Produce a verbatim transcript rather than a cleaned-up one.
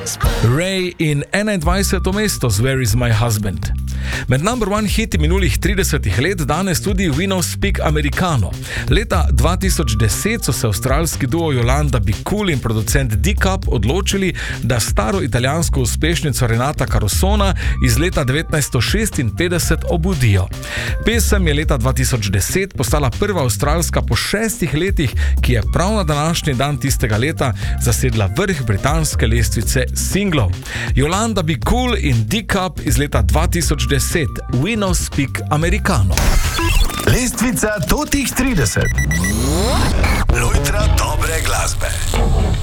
Ray in enaindvajseto mesto z Where is my husband. Med number one hiti minulih tridesetih let danes tudi We No Speak Americano. Leta dva tisoč deset so se avstralski duo Yolanda Be Cool in producent D-Cup odločili, da staro italijansko uspešnico Renata Carosona iz leta devetnajststo šestinpetdeset obudijo. Pesem je leta dva tisoč deset postala prva avstralska po šestih letih, ki je prav na današnji dan tistega leta zasedla vrh britanske lestvice singlov. Yolanda Be Cool in D-Cup iz leta dva tisoč deset. We No Speak Americano. Lestvica Totih trideset. Lojtra dobre glasbe.